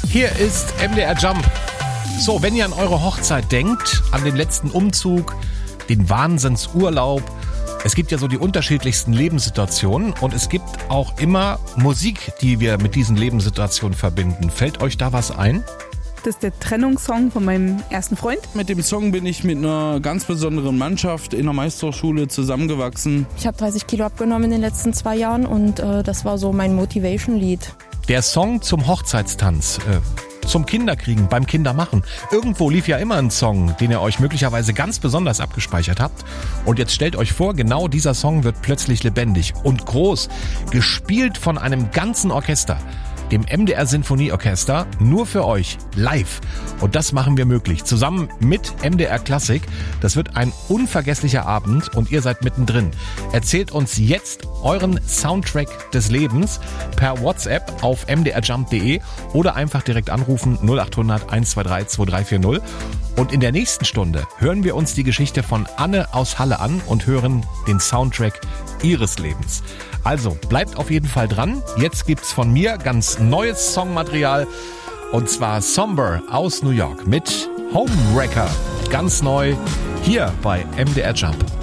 Hier ist MDR Jump. So, wenn ihr an eure Hochzeit denkt, an den letzten Umzug, den Wahnsinnsurlaub, es gibt ja so die unterschiedlichsten Lebenssituationen und es gibt auch immer Musik, die wir mit diesen Lebenssituationen verbinden. Fällt euch da was ein? Das ist der Trennungssong von meinem ersten Freund. Mit dem Song bin ich mit einer ganz besonderen Mannschaft in der Meisterschule zusammengewachsen. Ich habe 30 Kilo abgenommen in den letzten 2 Jahren und das war so mein Motivation-Lied. Der Song zum Hochzeitstanz, zum Kinderkriegen, beim Kindermachen. Irgendwo lief ja immer ein Song, den ihr euch möglicherweise ganz besonders abgespeichert habt. Und jetzt stellt euch vor, genau dieser Song wird plötzlich lebendig und groß, gespielt von einem ganzen Orchester. Dem MDR Sinfonieorchester, nur für euch, live. Und das machen wir möglich, zusammen mit MDR Klassik. Das wird ein unvergesslicher Abend und ihr seid mittendrin. Erzählt uns jetzt euren Soundtrack des Lebens per WhatsApp auf mdrjump.de oder einfach direkt anrufen 0800 123 2340. Und in der nächsten Stunde hören wir uns die Geschichte von Anne aus Halle an und hören den Soundtrack ihres Lebens. Also bleibt auf jeden Fall dran. Jetzt gibt's von mir ganz neues Songmaterial und zwar Somber aus New York mit Homewrecker. Ganz neu hier bei MDR Jump.